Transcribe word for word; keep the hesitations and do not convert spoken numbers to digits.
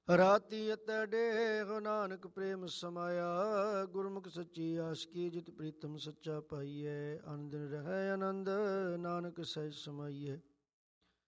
ਰਾਤੀ ਅਤੈ ਡੇਹੁ ਨਾਨਕ ਪ੍ਰੇਮ ਸਮਾਇਆ। ਗੁਰਮੁਖ ਸੱਚੀ ਆਸ਼ਕੀ ਜਿਤ ਪ੍ਰੀਤਮ ਸੱਚਾ ਪਾਈਐ। ਅਨੰਦ ਰਹਿ ਆਨੰਦ ਨਾਨਕ ਸਹਿਜ ਸਮਾਈਐ।